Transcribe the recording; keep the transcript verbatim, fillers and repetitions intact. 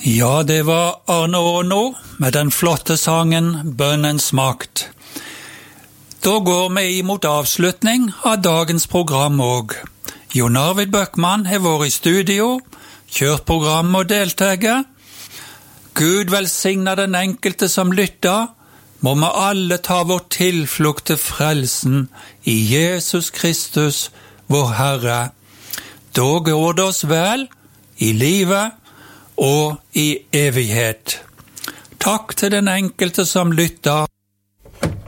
Ja, det var Arne Aano med den flotte sangen Bønnens makt. Da går vi imot avslutning av dagens program også. Jon Arvid Bøckmann har vært i studio, kjørt program og deltager. Gud velsigner den enkelte som lytter. Må vi alle ta vår tilflukt til frelsen i Jesus Kristus, vår Herre. Da går det oss vel i livet og i evighet. Takk til den enkelte som lytter.